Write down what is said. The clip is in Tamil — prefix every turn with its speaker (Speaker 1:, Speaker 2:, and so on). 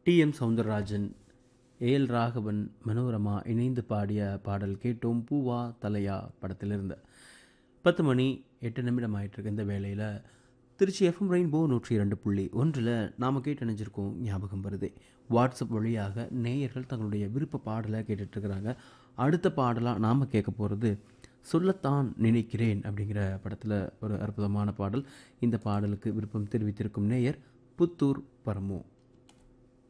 Speaker 1: டி.எம். சௌந்தரராஜன், ஏ.எல். ராகவன், மனோரமா இணைந்து பாடிய பாடல் கேட்டோம். பூவா தலையா படத்திலிருந்து. 10 மணி 8 நிமிடம் ஆயிட்டிருக்கு. இந்த வேளையில் திருச்சி எஃப்எம் ரெயின்போ 102.1 நாம் கேட்டு இணைஞ்சிருக்கோம். ஞாபகம் வருதே வாட்ஸ்அப் வழியாக நேயர்கள் தங்களுடைய விருப்ப பாடலை கேட்டுட்ருக்கிறாங்க. அடுத்த பாடலாக நாம் கேட்க போகிறது சொல்லத்தான் நினைக்கிறேன் அப்படிங்கிற படத்தில் ஒரு அற்புதமான பாடல். இந்த பாடலுக்கு விருப்பம் தெரிவித்திருக்கும் நேயர் புத்தூர் பரமு.